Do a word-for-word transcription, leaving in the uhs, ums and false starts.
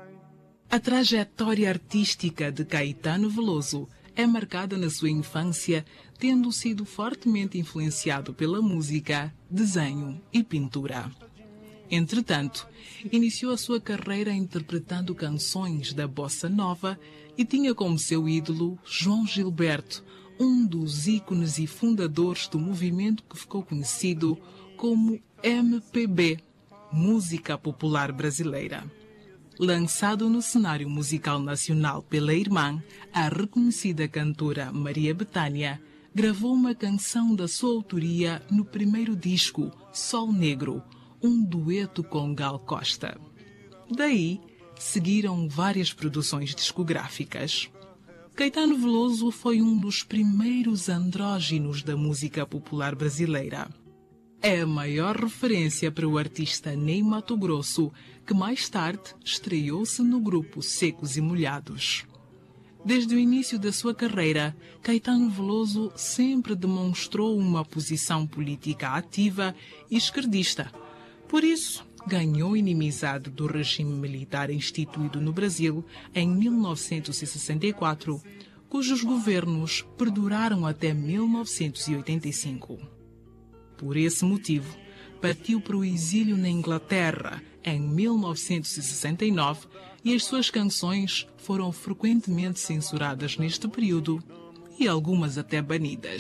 A trajetória artística de Caetano Veloso é marcada na sua infância, tendo sido fortemente influenciado pela música, desenho e pintura. Entretanto, iniciou a sua carreira interpretando canções da bossa nova e tinha como seu ídolo João Gilberto, um dos ícones e fundadores do movimento que ficou conhecido como M P B, Música Popular Brasileira. Lançado no cenário musical nacional pela irmã, a reconhecida cantora Maria Bethânia gravou uma canção da sua autoria no primeiro disco, Sol Negro, um dueto com Gal Costa. Daí, seguiram várias produções discográficas. Caetano Veloso foi um dos primeiros andróginos da música popular brasileira. É a maior referência para o artista Ney Matogrosso, que mais tarde estreou-se no grupo Secos e Molhados. Desde o início da sua carreira, Caetano Veloso sempre demonstrou uma posição política ativa e esquerdista. Por isso, ganhou inimizade do regime militar instituído no Brasil em mil novecentos e sessenta e quatro, cujos governos perduraram até mil novecentos e oitenta e cinco. Por esse motivo, partiu para o exílio na Inglaterra em mil novecentos e sessenta e nove e as suas canções foram frequentemente censuradas neste período e algumas até banidas.